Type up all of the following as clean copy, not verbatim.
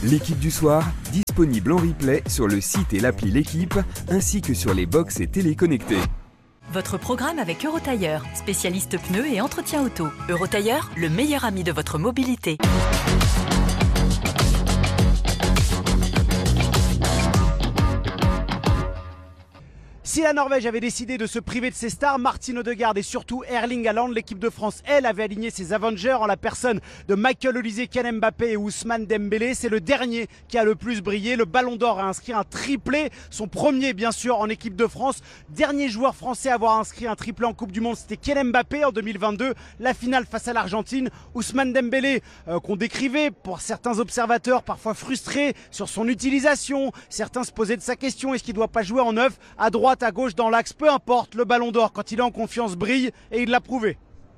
L'équipe du soir, disponible en replay sur le site et l'appli L'équipe, ainsi que sur les box et téléconnectés. Votre programme avec Eurotailleur, spécialiste pneus et entretien auto. Eurotailleur, le meilleur ami de votre mobilité. Si la Norvège avait décidé de se priver de ses stars, Martin Odegaard et surtout Erling Haaland, l'équipe de France, elle, avait aligné ses Avengers en la personne de Michael Olise, Kylian Mbappé et Ousmane Dembélé. C'est le dernier qui a le plus brillé. Le Ballon d'Or a inscrit un triplé, son premier bien sûr en équipe de France. Dernier joueur français à avoir inscrit un triplé en Coupe du Monde, c'était Kylian Mbappé en 2022. La finale face à l'Argentine, Ousmane Dembélé, qu'on décrivait pour certains observateurs parfois frustrés sur son utilisation. Certains se posaient de sa question, est-ce qu'il ne doit pas jouer en neuf, à droite, à gauche, dans l'axe, peu importe, le Ballon d'Or quand il est en confiance brille et il l'a prouvé.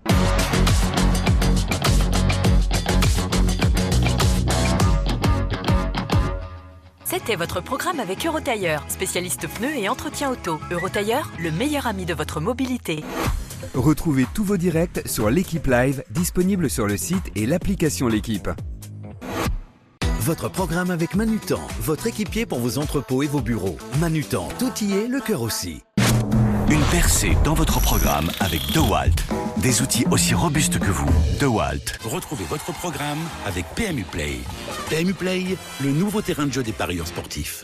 C'était votre programme avec Eurotailleur, spécialiste pneus et entretien auto. Eurotailleur, le meilleur ami de votre mobilité. Retrouvez tous vos directs sur l'Équipe Live, disponible sur le site et l'application L'Équipe. Votre programme avec Manutan, votre équipier pour vos entrepôts et vos bureaux. Manutan, tout y est, le cœur aussi. Une percée dans votre programme avec DeWalt. Des outils aussi robustes que vous. DeWalt. Retrouvez votre programme avec PMU Play. PMU Play, le nouveau terrain de jeu des parieurs sportifs.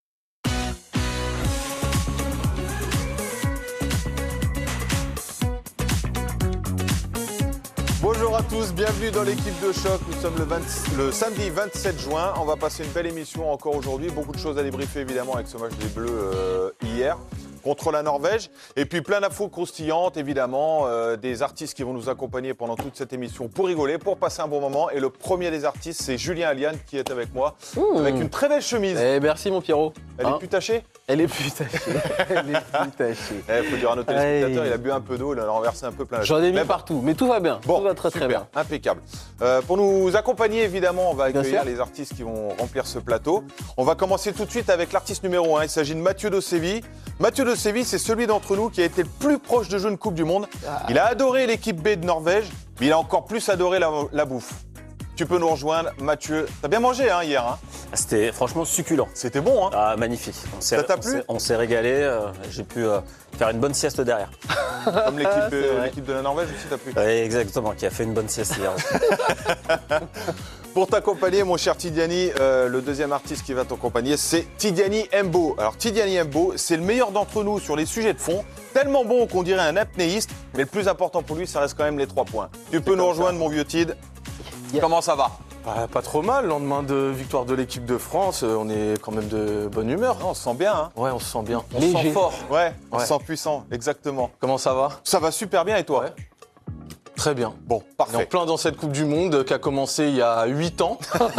Bonjour à tous, bienvenue dans l'équipe de choc. Nous sommes le samedi 27 juin. On va passer une belle émission encore aujourd'hui. Beaucoup de choses à débriefer évidemment avec ce match des Bleus hier contre la Norvège. Et puis plein d'infos croustillantes évidemment, des artistes qui vont nous accompagner pendant toute cette émission pour rigoler, pour passer un bon moment. Et le premier des artistes, c'est Julien Aliane qui est avec moi, avec une très belle chemise. Merci mon Pierrot. Elle est plus tachée ? Elle est plus tachée. Elle est plus tachée. Il faut dire à nos téléspectateurs, il a bu un peu d'eau, il en a renversé un peu plein la J'en ai mis partout, mais tout va bien. Bon, tout va très super, bien. Impeccable. Pour nous accompagner, évidemment, on va accueillir les artistes qui vont remplir ce plateau. On va commencer tout de suite avec l'artiste numéro 1. Il s'agit de Mathieu Dosevi. Mathieu Dosevi, c'est celui d'entre nous qui a été le plus proche de jouer une Coupe du Monde. Il a adoré l'équipe B de Norvège, mais il a encore plus adoré la bouffe. Tu peux nous rejoindre, Mathieu. T'as bien mangé hier, hein ? C'était franchement succulent. C'était bon, hein ? Ah, magnifique. Ça t'a plu ? On s'est régalé. J'ai pu faire une bonne sieste derrière. Comme l'équipe de la Norvège aussi, t'as plu ? Oui, exactement, qui a fait une bonne sieste hier. Pour t'accompagner, mon cher Tidiani, le deuxième artiste qui va t'accompagner, c'est Tidiani Mbo. Alors, Tidiani Mbo, c'est le meilleur d'entre nous sur les sujets de fond. Tellement bon qu'on dirait un apnéiste, mais le plus important pour lui, ça reste quand même les 3 points. Tu peux nous rejoindre, mon vieux Tid. Comment ça va ? Pas trop mal, lendemain de victoire de l'équipe de France, on est quand même de bonne humeur. On se sent bien, hein ? Ouais, on se sent bien. On se sent fort. Ouais, on se sent puissant, exactement. Comment ça va ? Ça va super bien, et toi ? Ouais. Très bien. Bon, parfait. On est en plein dans cette Coupe du Monde qui a commencé il y a 8 ans.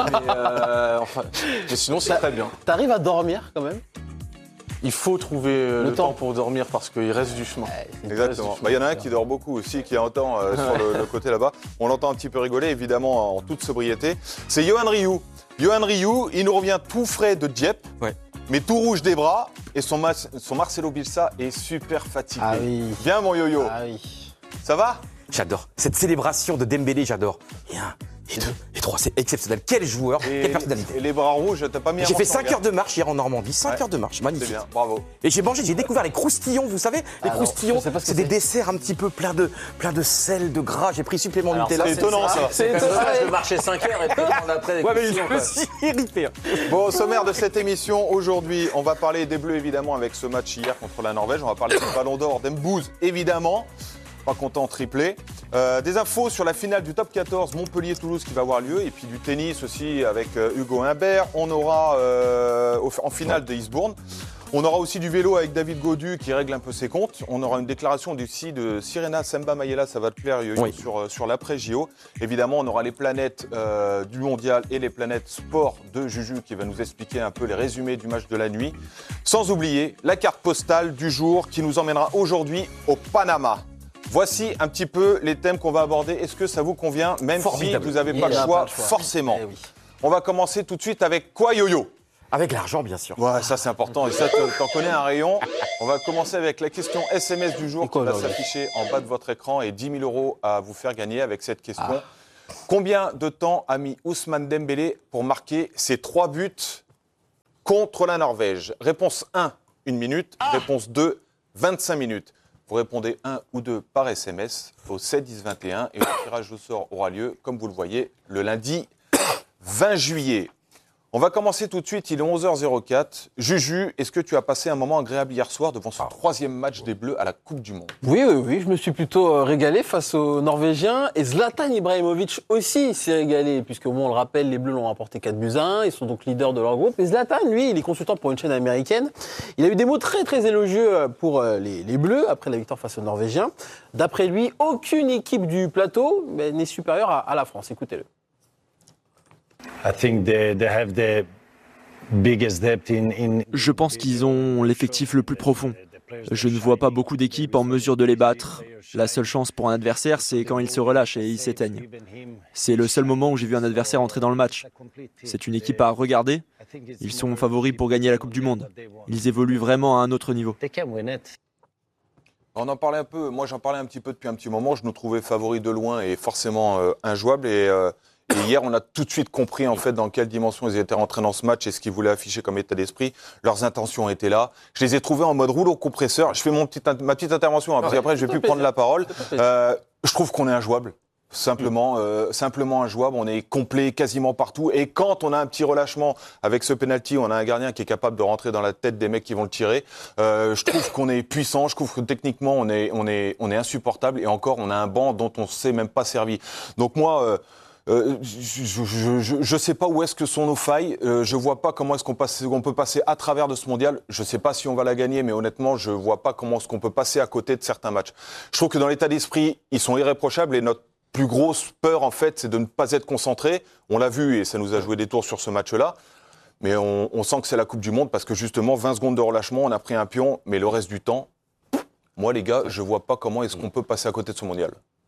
mais sinon, c'est très bien. T'arrives à dormir quand même ? Il faut trouver le temps pour dormir parce qu'il reste du chemin. Exactement. Il y en a un qui dort beaucoup aussi, qui entend sur le côté là-bas. On l'entend un petit peu rigoler, évidemment, en toute sobriété. C'est Yohan Ryu. Yohan Ryu, il nous revient tout frais de Dieppe, mais tout rouge des bras. Et son Marcelo Bielsa est super fatigué. Ah oui. Bien, mon yo-yo. Ah oui. Ça va ? J'adore. Cette célébration de Dembélé, j'adore. Et 1, et 2, et 3, c'est exceptionnel. Quel joueur, quelle personnalité. Et les bras rouges, t'as pas mis un J'ai fait 5 heures de marche hier en Normandie. 5 heures de marche, magnifique. C'est bien, bravo. Et j'ai découvert les croustillons, vous savez. Les croustillons, c'est des desserts un petit peu plein de sel, de gras. J'ai pris supplément de Nutella. C'est étonnant, ça. C'est étonnant de marcher 5 heures et puis après des croustillons. Je me suis irrité. Bon, au sommaire de cette émission, aujourd'hui, on va parler des Bleus, évidemment, avec ce match hier contre la Norvège. On va parler du Ballon d'Or d'Embouze, évidemment. Pas content, triplé. Des infos sur la finale du top 14 Montpellier-Toulouse qui va avoir lieu. Et puis du tennis aussi avec Hugo Humbert. On aura en finale de Eastbourne. On aura aussi du vélo avec David Gaudu qui règle un peu ses comptes. On aura une déclaration aussi de Sirena Semba Mayela, ça va te plaire sur l'après-JO. Évidemment, on aura les planètes du mondial et les planètes sport de Juju qui va nous expliquer un peu les résumés du match de la nuit. Sans oublier la carte postale du jour qui nous emmènera aujourd'hui au Panama. Voici un petit peu les thèmes qu'on va aborder. Est-ce que ça vous convient, même si vous n'avez pas le choix, forcément. On va commencer tout de suite avec quoi, Yo-Yo ? Avec l'argent, bien sûr. Ouais, ça c'est important. Et ça, t'en connais un rayon. On va commencer avec la question SMS du jour qui va s'afficher en bas de votre écran et 10 000 € à vous faire gagner avec cette question. Combien de temps a mis Ousmane Dembélé pour marquer ses 3 buts contre la Norvège? Réponse 1, 1 minute. Réponse 2, 25 minutes. Vous répondez 1 ou 2 par SMS au 7 10 21 et le tirage au sort aura lieu, comme vous le voyez, le lundi 20 juillet. On va commencer tout de suite, il est 11h04. Juju, est-ce que tu as passé un moment agréable hier soir devant ce 3e match des Bleus à la Coupe du Monde? Oui, je me suis plutôt régalé face aux Norvégiens. Et Zlatan Ibrahimovic aussi s'est régalé, puisque bon, on le rappelle, les Bleus l'ont remporté 4-1. Ils sont donc leaders de leur groupe. Et Zlatan, lui, il est consultant pour une chaîne américaine. Il a eu des mots très, très élogieux pour les Bleus après la victoire face aux Norvégiens. D'après lui, aucune équipe du plateau n'est supérieure à la France. Écoutez-le. Je pense qu'ils ont l'effectif le plus profond. Je ne vois pas beaucoup d'équipes en mesure de les battre. La seule chance pour un adversaire, c'est quand ils se relâchent et ils s'éteignent. C'est le seul moment où j'ai vu un adversaire entrer dans le match. C'est une équipe à regarder. Ils sont favoris pour gagner la Coupe du Monde. Ils évoluent vraiment à un autre niveau. On en parlait un peu, moi j'en parlais un petit peu depuis un petit moment. Je nous trouvais favoris de loin et forcément injouables. Et hier, on a tout de suite compris en fait dans quelle dimension ils étaient rentrés dans ce match et ce qu'ils voulaient afficher comme état d'esprit. Leurs intentions étaient là. Je les ai trouvés en mode rouleau compresseur. Je fais ma petite intervention, parce qu'après je vais plus prendre la parole. Je trouve qu'on est injouable. Simplement injouable. On est complet quasiment partout. Et quand on a un petit relâchement avec ce penalty, on a un gardien qui est capable de rentrer dans la tête des mecs qui vont le tirer. Je trouve qu'on est puissant. Je trouve que techniquement on est insupportable. Et encore, on a un banc dont on ne s'est même pas servi. Donc moi. Je sais pas où est-ce que sont nos failles. Je vois pas comment est-ce qu'on peut passer à travers de ce mondial. Je sais pas si on va la gagner, mais honnêtement, je vois pas comment est-ce qu'on peut passer à côté de certains matchs. Je trouve que dans l'état d'esprit, ils sont irréprochables et notre plus grosse peur, en fait, c'est de ne pas être concentré. On l'a vu et ça nous a joué des tours sur ce match-là. Mais on sent que c'est la Coupe du Monde parce que justement, 20 secondes de relâchement, on a pris un pion, mais le reste du temps, moi les gars, je vois pas comment est-ce qu'on peut passer à côté de ce mondial.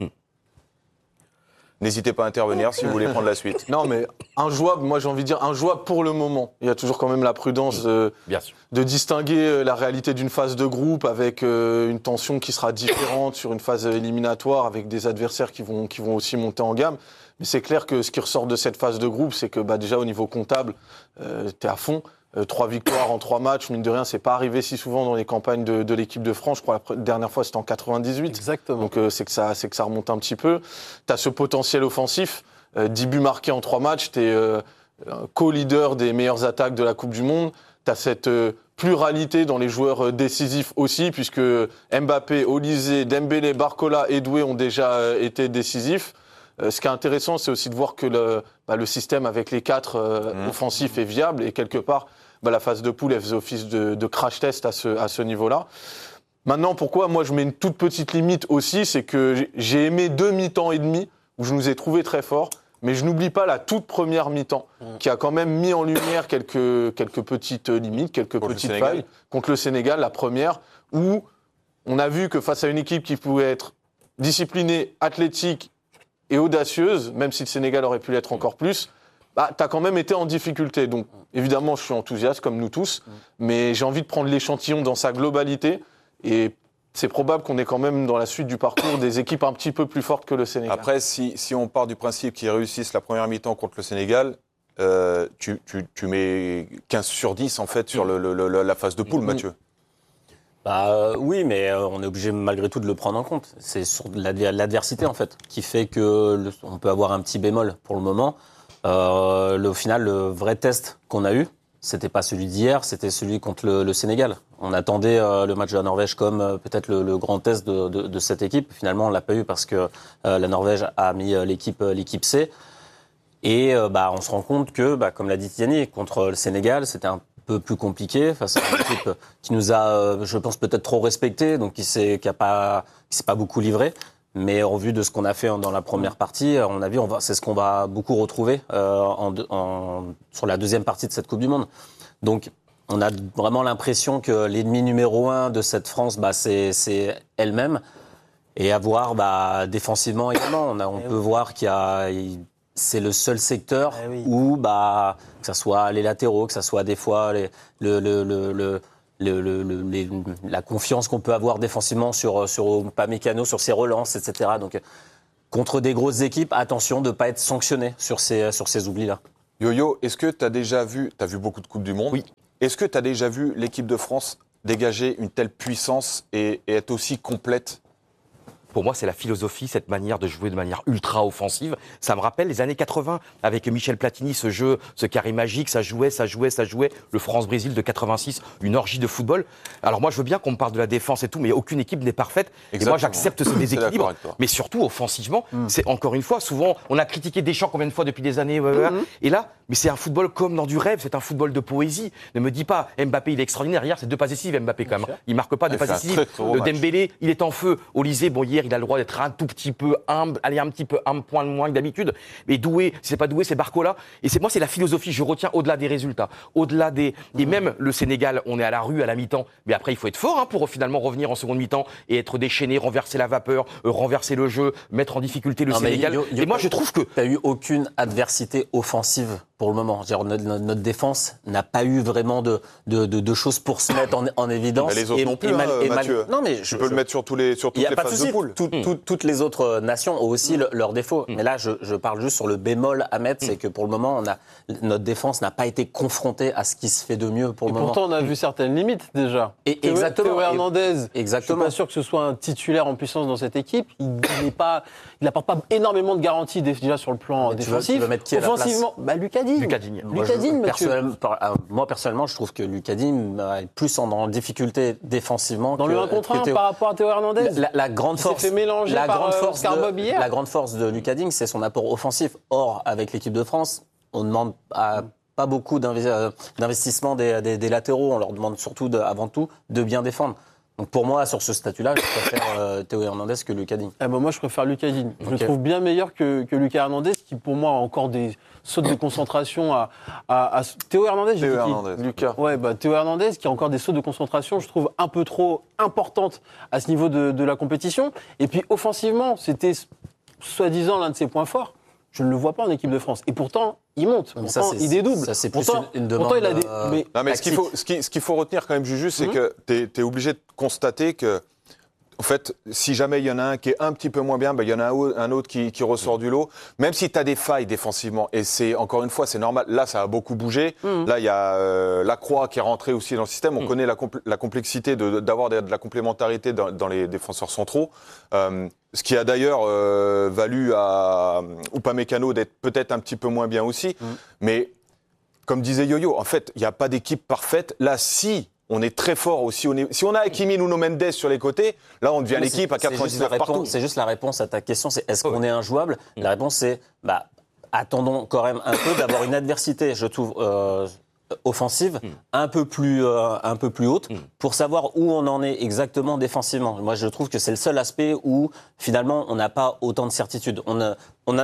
N'hésitez pas à intervenir si vous voulez prendre la suite. Non, mais injouable, moi j'ai envie de dire injouable pour le moment. Il y a toujours quand même la prudence de distinguer la réalité d'une phase de groupe avec une tension qui sera différente sur une phase éliminatoire avec des adversaires qui vont aussi monter en gamme. Mais c'est clair que ce qui ressort de cette phase de groupe, c'est que déjà au niveau comptable, t'es à fond. 3 victoires en 3 matchs, mine de rien, c'est pas arrivé si souvent dans les campagnes de l'équipe de France. Je crois la dernière fois c'était en 98. Exactement. Donc c'est que ça remonte un petit peu. T'as ce potentiel offensif, 10 buts marqués en 3 matchs, t'es co-leader des meilleures attaques de la Coupe du Monde. T'as cette pluralité dans les joueurs décisifs aussi, puisque Mbappé, Olysée, Dembélé, Barcola et Doué ont déjà été décisifs. Ce qui est intéressant, c'est aussi de voir que le système avec les 4 offensifs est viable et quelque part, la phase de poule, elle faisait office de crash test à ce niveau-là. Maintenant, pourquoi moi je mets une toute petite limite aussi, c'est que j'ai aimé 2 mi-temps et demi où je nous ai trouvés très forts, mais je n'oublie pas la toute première mi-temps qui a quand même mis en lumière quelques petites limites, quelques petites failles contre le Sénégal, la première, où on a vu que face à une équipe qui pouvait être disciplinée, athlétique et audacieuse, même si le Sénégal aurait pu l'être encore plus, t'as quand même été en difficulté. Donc, évidemment, je suis enthousiaste, comme nous tous, mais j'ai envie de prendre l'échantillon dans sa globalité, et c'est probable qu'on ait quand même, dans la suite du parcours, des équipes un petit peu plus fortes que le Sénégal. Après, si on part du principe qu'ils réussissent la première mi-temps contre le Sénégal, tu mets 15 sur 10, en fait, sur la phase de poule, Mathieu. Oui, mais on est obligé malgré tout de le prendre en compte. C'est sur l'adversité en fait qui fait que on peut avoir un petit bémol pour le moment. Au final, le vrai test qu'on a eu, c'était pas celui d'hier, c'était celui contre le Sénégal. On attendait le match de la Norvège comme peut-être le grand test de cette équipe. Finalement, on l'a pas eu parce que la Norvège a mis l'équipe C. Et on se rend compte que, comme l'a dit Tiani, contre le Sénégal, c'était un peu plus compliqué face à une équipe qui nous a, je pense, peut-être trop respecté, donc qui s'est pas beaucoup livré. Mais au vu de ce qu'on a fait dans la première partie, on a vu, c'est ce qu'on va beaucoup retrouver sur la deuxième partie de cette Coupe du Monde. Donc, on a vraiment l'impression que l'ennemi numéro 1 de cette France, c'est elle-même. Et à voir défensivement également. On peut voir c'est le seul secteur où, que ça soit les latéraux, que ça soit des fois la confiance qu'on peut avoir défensivement sur Upamecano, sur ses relances, etc. Donc, contre des grosses équipes, attention de ne pas être sanctionné sur ces oublis-là. Yo-Yo, est-ce que tu as déjà vu, tu as vu beaucoup de Coupes du Monde, Oui. Est-ce que tu as déjà vu l'équipe de France dégager une telle puissance et être aussi complète? Pour moi, c'est la philosophie, cette manière de jouer de manière ultra offensive. Ça me rappelle les années 80, avec Michel Platini, ce jeu, ce carré magique, ça jouait. Le France-Brésil de 86, une orgie de football. Alors moi, je veux bien qu'on me parle de la défense et tout, mais aucune équipe n'est parfaite. Exactement. Et moi, j'accepte ce déséquilibre. avec toi. Mais surtout, offensivement, c'est encore une fois, souvent, on a critiqué Deschamps combien de fois depuis des années. Et là, mais c'est un football comme dans du rêve, c'est un football de poésie. Ne me dis pas, Mbappé, il est extraordinaire. Hier, c'est 2 passes décisives, Mbappé, quand même. Il marque pas de passes décisives. Le Dembélé, il est en feu. Olysée, bon, hier, il a le droit d'être un tout petit peu humble, aller un petit peu un point de moins que d'habitude. Mais Doué, si c'est pas Doué, c'est Barcola. Et moi, c'est la philosophie. Je retiens au-delà des résultats, au-delà des. Et même le Sénégal, on est à la rue à la mi-temps. Mais après, il faut être fort pour finalement revenir en seconde mi-temps et être déchaîné, renverser la vapeur, renverser le jeu, mettre en difficulté le Sénégal. Et moi, je trouve que t'as eu aucune adversité offensive pour le moment. Notre défense n'a pas eu vraiment de choses pour se mettre en évidence. Mais les autres non plus, Mathieu. Non, mais je peux le mettre sur toutes les phases de poule. Toutes les autres nations ont aussi leurs défauts. Mais là, je parle juste sur le bémol à mettre, c'est que pour le moment, notre défense n'a pas été confrontée à ce qui se fait de mieux pour le moment. Pourtant, on a vu certaines limites déjà. Exactement. Théo Hernandez, exactement. je suis pas sûr que ce soit un titulaire en puissance dans cette équipe. Il n'apporte pas énormément de garanties déjà sur le plan défensif. Tu veux mettre qui à la place ? Offensivement, Lucas Digne. Moi, personnellement, je trouve que Lucas Digne est plus en difficulté défensivement. Dans le 1 contre 1 par rapport à Théo Hernandez. La grande force. s'est fait mélanger par Oscar Bob hier. La grande force de Lucas Digne, c'est son apport offensif. Or, avec l'équipe de France, on demande pas beaucoup d'investissement des latéraux. On leur demande surtout, avant tout, de bien défendre. Donc pour moi, sur ce statut-là, je préfère Théo Hernandez que Lucas Digne. Moi, je préfère Lucas Digne. Je le trouve bien meilleur que Lucas Hernandez, qui pour moi a encore des sautes de concentration à Théo Hernandez. Lucas. Ouais, Théo Hernandez, qui a encore des sautes de concentration, je trouve un peu trop importantes à ce niveau de la compétition. Et puis offensivement, c'était soi-disant l'un de ses points forts. Je ne le vois pas en équipe de France. Et pourtant, il monte. Pourtant, il dédouble. Ça, c'est pourtant, une demande. Pourtant, il a des. Non, mais ce qu'il faut retenir quand même, Juju, c'est que tu es obligé de constater que, en fait, si jamais il y en a un qui est un petit peu moins bien, il y en a un autre qui ressort du lot. Même si tu as des failles défensivement, et encore une fois, c'est normal. Là, ça a beaucoup bougé. Là, il y a Lacroix qui est rentré aussi dans le système. On connaît la complexité d'avoir de la complémentarité dans les défenseurs centraux. Ce qui a d'ailleurs valu à Upamecano d'être peut-être un petit peu moins bien aussi. Mais comme disait Yo-Yo, en fait, il n'y a pas d'équipe parfaite. Là, si on est très fort aussi, si on a Hakimi, Nuno Mendes sur les côtés, là, on devient l'équipe à 99 partout. C'est juste la réponse à ta question, c'est est-ce qu'on est injouable ? La réponse, c'est attendons quand même un peu d'avoir une adversité, je trouve, offensive un peu plus haute pour savoir où on en est exactement défensivement. Moi, je trouve que c'est le seul aspect où finalement on n'a pas autant de certitude. On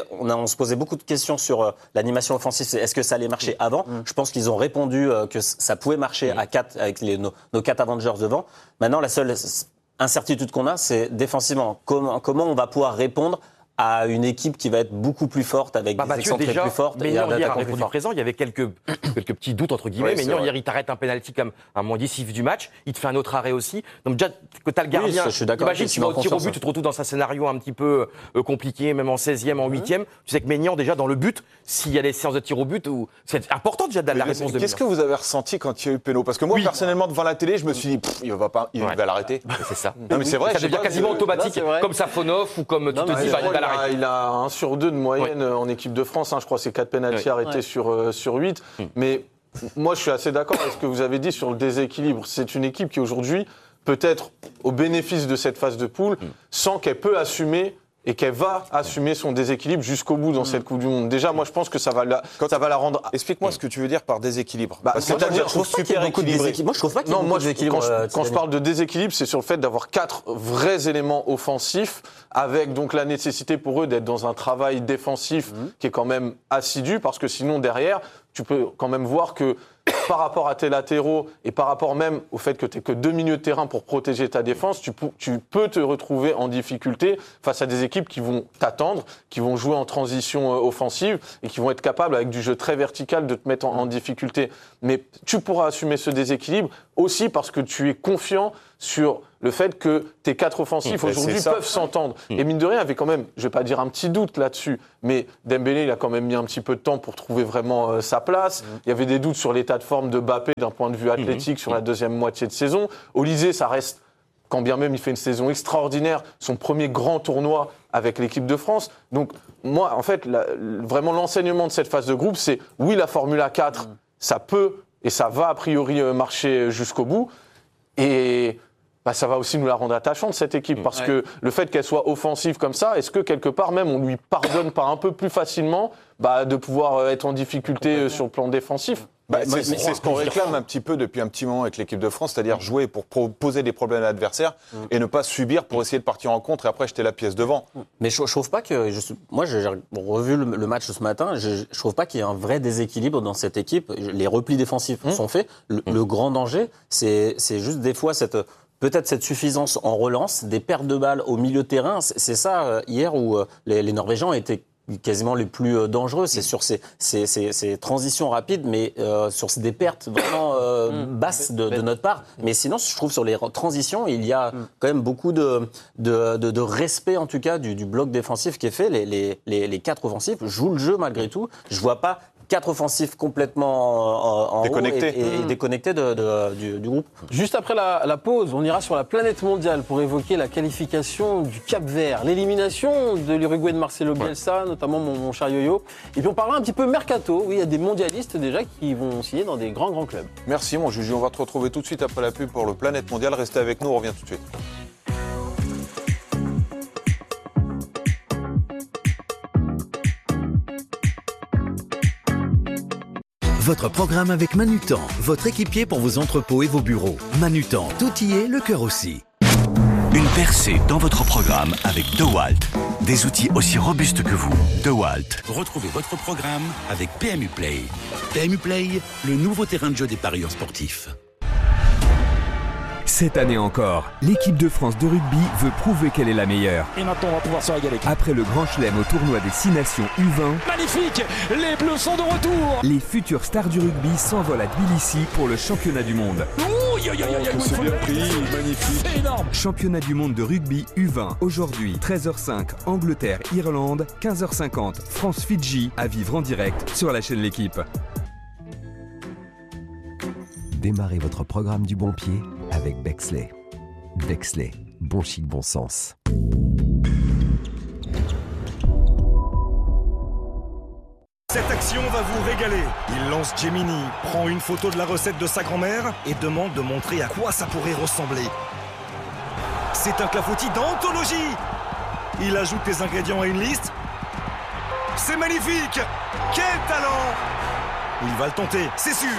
se posait beaucoup de questions sur l'animation offensive. Est-ce que ça allait marcher avant ? Je pense qu'ils ont répondu que ça pouvait marcher à 4 avec nos 4 Avengers devant. Maintenant, la seule incertitude qu'on a, c'est défensivement. Comment on va pouvoir répondre à une équipe qui va être beaucoup plus forte, avec des excentrés plus fortes. Mais hier, a répondu présent, il y avait quelques petits doutes, entre guillemets. Mais hier, il t'arrête un pénalty comme un moment décisif du match. Il te fait un autre arrêt aussi. Donc déjà, que tu as le gardien, imagine tu vas au tir au but, tu te retrouves dans un scénario un petit peu compliqué, même en 16e, en 8e. Tu sais que Maignan, déjà, dans le but, s'il y a des séances de tir au but, c'est important déjà de la réponse de Maignan. Qu'est-ce que vous avez ressenti quand il y a eu péno ? Parce que moi, personnellement, devant la télé, je me suis dit, il va l'arrêter. C'est ça. Non, mais c'est vrai. Ça devient quasiment automatique, comme Safonov ou comme tu te dis, il va l'arrêter. Il a 1 sur 2 de moyenne en équipe de France. Je crois que c'est 4 pénaltys arrêtés sur 8. Mais moi, je suis assez d'accord avec ce que vous avez dit sur le déséquilibre. C'est une équipe qui, aujourd'hui, peut-être au bénéfice de cette phase de poule, sent qu'elle peut assumer et qu'elle va assumer son déséquilibre jusqu'au bout dans cette Coupe du Monde. Déjà, moi, je pense que ça va la rendre... Explique-moi ce que tu veux dire par déséquilibre. Parce que je trouve pas qu'il y ait beaucoup de déséquilibre. Moi, je trouve pas qu'il y ait beaucoup de déséquilibre. Quand je parle de déséquilibre, c'est sur le fait d'avoir 4 vrais éléments offensifs, avec donc la nécessité pour eux d'être dans un travail défensif qui est quand même assidu, parce que sinon, derrière, tu peux quand même voir que par rapport à tes latéraux et par rapport même au fait que tu n'es que 2 milieux de terrain pour protéger ta défense, tu peux te retrouver en difficulté face à des équipes qui vont t'attendre, qui vont jouer en transition offensive et qui vont être capables, avec du jeu très vertical, de te mettre en difficulté. Mais tu pourras assumer ce déséquilibre aussi parce que tu es confiant sur le fait que tes 4 offensifs aujourd'hui peuvent s'entendre. Et mine de rien, il y avait quand même, je vais pas dire un petit doute là-dessus, mais Dembélé, il a quand même mis un petit peu de temps pour trouver vraiment sa place. Il y avait des doutes sur l'état de forme de Mbappé d'un point de vue athlétique sur la deuxième moitié de saison. Olysée, ça reste, quand bien même il fait une saison extraordinaire, son premier grand tournoi avec l'équipe de France. Donc moi, en fait, vraiment l'enseignement de cette phase de groupe, c'est oui, la Formule 4, ça peut et ça va a priori marcher jusqu'au bout. Et ça va aussi nous la rendre attachante, cette équipe, parce que le fait qu'elle soit offensive comme ça, est-ce que quelque part même on lui pardonne pas un peu plus facilement de pouvoir être en difficulté sur le plan défensif? C'est ce qu'on réclame un petit peu depuis un petit moment avec l'équipe de France, c'est-à-dire jouer pour poser des problèmes à l'adversaire et ne pas subir pour essayer de partir en contre et après jeter la pièce devant. Mais je trouve pas que... Moi, j'ai revu le match ce matin, je trouve pas qu'il y ait un vrai déséquilibre dans cette équipe. Les replis défensifs sont faits. Le grand danger, c'est juste des fois peut-être cette suffisance en relance, des pertes de balles au milieu de terrain. C'est ça, hier, où les Norvégiens étaient quasiment les plus dangereux, c'est sur ces transitions rapides, mais sur des pertes vraiment basses de notre part. Mais sinon, je trouve sur les transitions, il y a quand même beaucoup de respect, en tout cas, du bloc défensif qui est fait. Les 4 offensifs jouent le jeu malgré tout. Je vois pas 4 offensifs complètement en déconnectés et déconnectés du groupe. Juste après la pause, on ira sur la planète mondiale pour évoquer la qualification du Cap-Vert, l'élimination de l'Uruguay de Marcelo Bielsa, notamment mon cher Yo-Yo. Et puis on parlera un petit peu mercato. Oui, il y a des mondialistes déjà qui vont signer dans des grands clubs. Merci mon Juju, on va te retrouver tout de suite après la pub pour le Planète Mondiale. Restez avec nous, on revient tout de suite. Votre programme avec Manutan, votre équipier pour vos entrepôts et vos bureaux. Manutan, tout y est, le cœur aussi. Une percée dans votre programme avec DeWalt. Des outils aussi robustes que vous. DeWalt. Retrouvez votre programme avec PMU Play. PMU Play, le nouveau terrain de jeu des parieurs sportifs. Cette année encore, l'équipe de France de rugby veut prouver qu'elle est la meilleure. Et maintenant, on va pouvoir se régaler. Après le Grand Chelem au tournoi des 6 nations U20, magnifique! Les Bleus sont de retour! Les futures stars du rugby s'envolent à Tbilissi pour le championnat du monde. C'est bien pris, magnifique. C'est énorme! Championnat du monde de rugby U20. Aujourd'hui, 13h05, Angleterre, Irlande, 15h50, France-Fidji, à vivre en direct sur la chaîne L'Équipe. Démarrez votre programme du bon pied avec Bexley. Bexley, bon chic, bon sens. Cette action va vous régaler. Il lance Gemini, prend une photo de la recette de sa grand-mère et demande de montrer à quoi ça pourrait ressembler. C'est un clafoutis d'anthologie. Il ajoute les ingrédients à une liste. C'est magnifique! Quel talent! Il va le tenter, c'est sûr.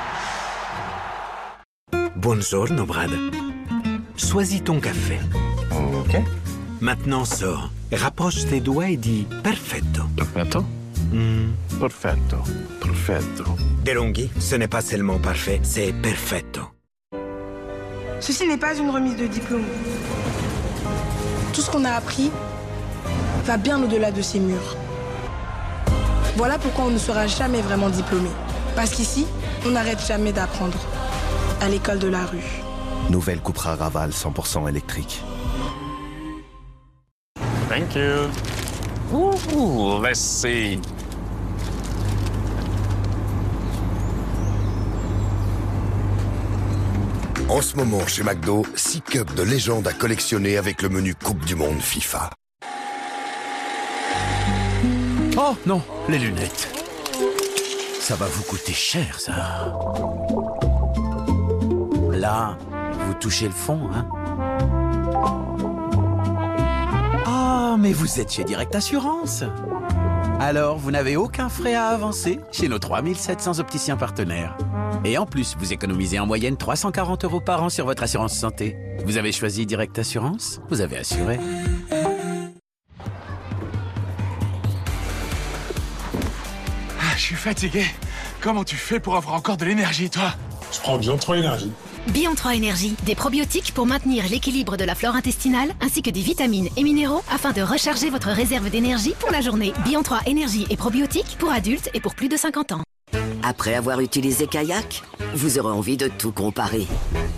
Buongiorno, Brad. Choisis ton café. Ok. Maintenant sors, rapproche tes doigts et dis perfetto. Perfetto? Perfetto. Perfetto. DeLonghi, ce n'est pas seulement parfait, c'est perfetto. Ceci n'est pas une remise de diplôme. Tout ce qu'on a appris va bien au-delà de ces murs. Voilà pourquoi on ne sera jamais vraiment diplômé. Parce qu'ici, on n'arrête jamais d'apprendre. À l'école de la rue. Nouvelle Cupra Raval 100% électrique. Thank you. Ooh, let's see. En ce moment, chez McDo, 6 cups de légende à collectionner avec le menu Coupe du Monde FIFA. Oh non, les lunettes. Ça va vous coûter cher, ça. Là, vous touchez le fond, hein? Ah, mais vous êtes chez Direct Assurance. Alors, vous n'avez aucun frais à avancer chez nos 3700 opticiens partenaires. Et en plus, vous économisez en moyenne 340 € par an sur votre assurance santé. Vous avez choisi Direct Assurance, vous avez assuré. Je suis fatigué. Comment tu fais pour avoir encore de l'énergie, toi? Je prends Bion 3 Énergie. Bion 3 Énergie, des probiotiques pour maintenir l'équilibre de la flore intestinale, ainsi que des vitamines et minéraux afin de recharger votre réserve d'énergie pour la journée. Bion 3 Énergie et probiotiques pour adultes et pour plus de 50 ans. Après avoir utilisé Kayak, vous aurez envie de tout comparer.